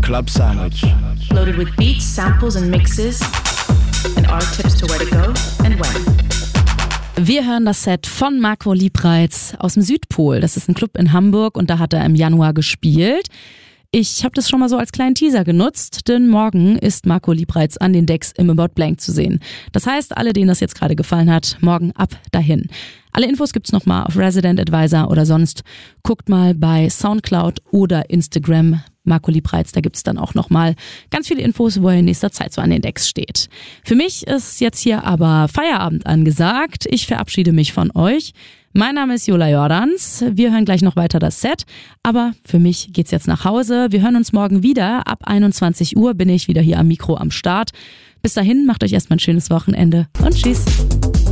club sandwich. Loaded with beats, samples and mixes and our tips to where to go and when. Wir hören das Set von Marco Liebreitz aus dem Südpol. Das ist ein Club in Hamburg und da hat er im Januar gespielt. Ich habe das schon mal so als kleinen Teaser genutzt, denn morgen ist Marco Liebreitz an den Decks im About Blank zu sehen. Das heißt, alle, denen das jetzt gerade gefallen hat, morgen ab dahin. Alle Infos gibt's nochmal auf Resident Advisor oder sonst guckt mal bei Soundcloud oder Instagram Marco Liebreitz, da gibt's dann auch nochmal ganz viele Infos, wo er in nächster Zeit so an den Decks steht. Für mich ist jetzt hier aber Feierabend angesagt. Ich verabschiede mich von euch. Mein Name ist Jola Jordans. Wir hören gleich noch weiter das Set, aber für mich geht's jetzt nach Hause. Wir hören uns morgen wieder. Ab 21 Uhr bin ich wieder hier am Mikro am Start. Bis dahin, macht euch erstmal ein schönes Wochenende und tschüss.